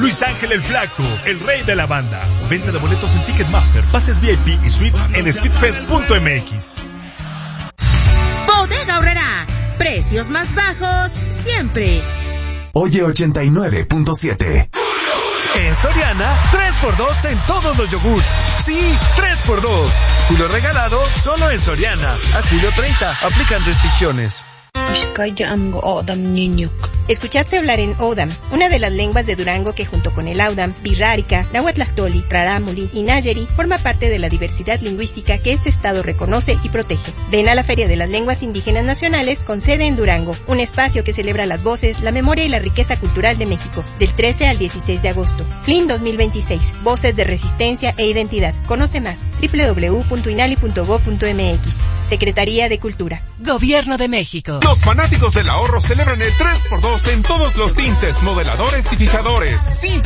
Luis Ángel el Flaco, el rey de la banda. Venta de boletos en Ticketmaster, pases VIP y suites en speedfest.mx. Bodega Aurrerá, precios más bajos siempre. Oye 89.7. En Soriana, 3x2 en todos los yogurts. Sí, 3x2. Julio regalado solo en Soriana. A julio 30. Aplican restricciones. Escuchaste hablar en Odam, una de las lenguas de Durango que junto con el Audam, Pirrárica, Nahuatlactoli, Rarámuri y Nayeri forma parte de la diversidad lingüística que este estado reconoce y protege. Ven a la Feria de las Lenguas Indígenas Nacionales con sede en Durango, un espacio que celebra las voces, la memoria y la riqueza cultural de México, del 13 al 16 de agosto. FLIN 2026, Voces de Resistencia e Identidad. Conoce más, www.inali.gov.mx. Secretaría de Cultura. Gobierno de México. Los fanáticos del ahorro celebran el 3x2 en todos los tintes, modeladores y fijadores. Sí,